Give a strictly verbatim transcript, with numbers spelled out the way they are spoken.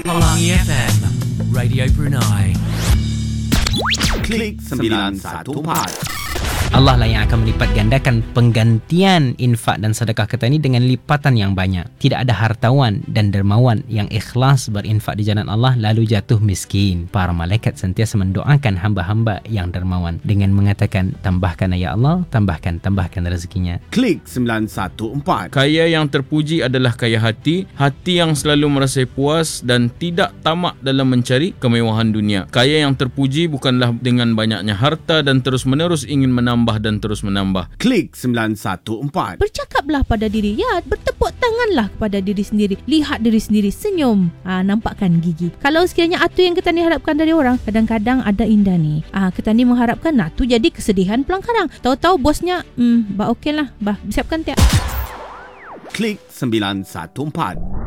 Pelangi F M, Radio Brunei. Klik sembilan satu empat. Allah lah yang akan melipat gandakan penggantian infak dan sedekah kita ini dengan lipatan yang banyak. Tidak ada hartawan dan dermawan yang ikhlas berinfak di jalan Allah lalu jatuh miskin. Para malaikat sentiasa mendoakan hamba-hamba yang dermawan dengan mengatakan, tambahkan ya Allah, tambahkan, tambahkan rezekinya. Klik sembilan satu empat. Kaya yang terpuji adalah kaya hati, hati yang selalu merasa puas dan tidak tamak dalam mencari kemewahan dunia. Kaya yang terpuji bukanlah dengan banyaknya harta dan terus-menerus ingin menambah dan terus menambah. Klik sembilan satu empat. Bercakaplah pada diri, ya, bertepuk tanganlah kepada diri sendiri, lihat diri sendiri, senyum, ha, nampakkan gigi. Kalau sekiranya itu yang kita ni harapkan dari orang, kadang-kadang ada indah ni, ha, kita ni mengharapkan nak tu jadi kesedihan pelangkarang, tahu-tahu bosnya hmm, bah okey lah, bah siapkan tiap. Klik sembilan satu empat.